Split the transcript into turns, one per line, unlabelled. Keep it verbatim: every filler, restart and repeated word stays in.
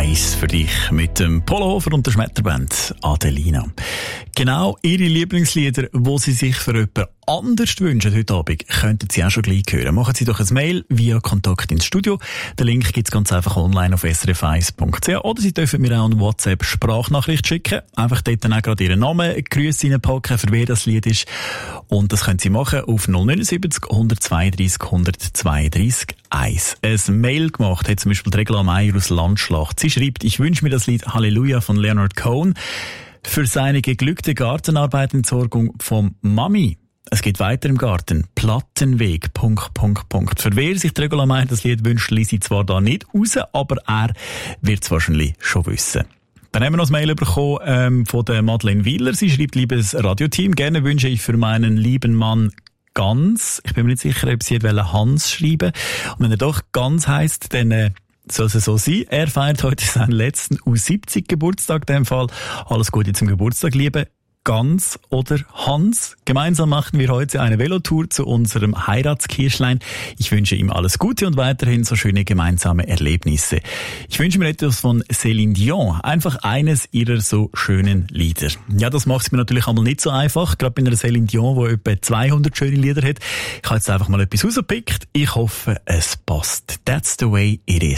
eins für dich mit dem Polohofer und der Schmetterband Adelina. Genau ihre Lieblingslieder, die sie sich für jemanden anders wünschen heute Abend, könnten Sie auch schon gleich hören. Machen Sie doch ein Mail via Kontakt ins Studio. Den Link gibt es ganz einfach online auf s r f eins punkt c h oder Sie dürfen mir auch eine WhatsApp-Sprachnachricht schicken. Einfach dort dann auch gerade Ihren Namen, Grüße reinpacken, für wer das Lied ist. Und das können Sie machen auf null neun sieben null, hundertzweiunddreissig, hundertzweiunddreissig eins. Ein Mail gemacht hat zum Beispiel Regla Meier aus Landschlacht. Sie schreibt, ich wünsche mir das Lied Halleluja von Leonard Cohen für seine geglückte Gartenarbeitentsorgung vom Mami. Es geht weiter im Garten. Plattenweg, Punkt, Punkt, Punkt. Für wer sich Regula Meier das Lied wünscht, liest sie zwar da nicht raus, aber er wird es wahrscheinlich schon wissen. Dann haben wir noch ein Mail bekommen ähm, von der Madeleine Wieler. Sie schreibt, liebes Radioteam, gerne wünsche ich für meinen lieben Mann Ganz. Ich bin mir nicht sicher, ob sie Hans schreiben. Und wenn er doch Ganz heisst, dann äh, soll es so sein. Er feiert heute seinen letzten U siebzig Geburtstag in dem Fall. Alles Gute zum Geburtstag, liebe Ganz oder Hans. Gemeinsam machen wir heute eine Velotour zu unserem Heiratskirschlein. Ich wünsche ihm alles Gute und weiterhin so schöne gemeinsame Erlebnisse. Ich wünsche mir etwas von Céline Dion. Einfach eines ihrer so schönen Lieder. Ja, das macht es mir natürlich einmal nicht so einfach. Gerade bei einer Céline Dion, die etwa zweihundert schöne Lieder hat. Ich habe jetzt einfach mal etwas rausgepickt. Ich hoffe, es passt. That's the way it is.